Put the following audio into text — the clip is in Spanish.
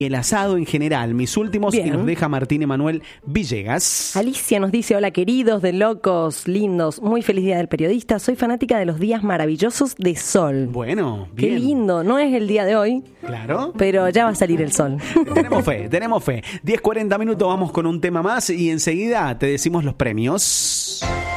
el asado en general. Mis últimos. Bien. Y nos deja Martín Emanuel Villegas. Alicia nos dice: hola queridos de locos, lindos, muy feliz día del periodista. Soy fanática de los días maravillosos de sol. Bueno, Qué bien. lindo, no es el día de hoy, Claro. pero ya va a salir el sol. Tenemos fe, tenemos fe. 10:40 minutos, vamos con un tema más y enseguida te decimos los premios.